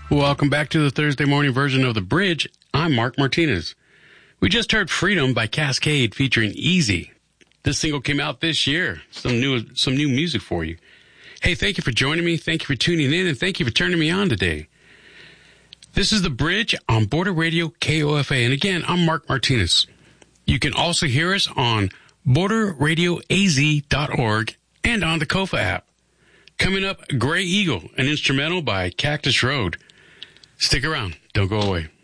Welcome back to the Thursday morning version of The Bridge. I'm Mark Martinez. We just heard Freedom by Cascade featuring Easy. This single came out this year. Some new music for you. Hey, thank you for joining me. Thank you for tuning in, and thank you for turning me on today. This is The Bridge on Border Radio KOFA. And again, I'm Mark Martinez. You can also hear us on borderradioaz.org and on the KOFA app. Coming up, Gray Eagle, an instrumental by Cactus Road. Stick around. Don't go away.